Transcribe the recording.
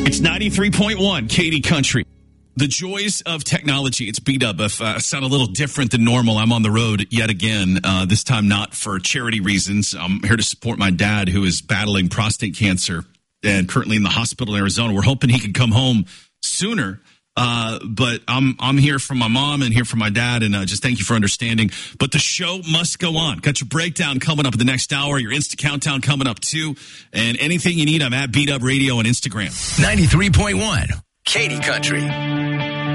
It's 93.1 Katy Country. The joys of technology. It's beat up. If I sound a little different than normal, I'm on the road yet again, this time not for charity reasons. I'm here to support my dad, who is battling prostate cancer and currently in the hospital in Arizona. We're hoping he can come home sooner. But I'm here for my mom and here for my dad, and just thank you for understanding. But the show must go on. Got your breakdown coming up in the next hour, your Insta Countdown coming up too, and anything you need, I'm at Beat Up Radio on Instagram. 93.1 Katy Country.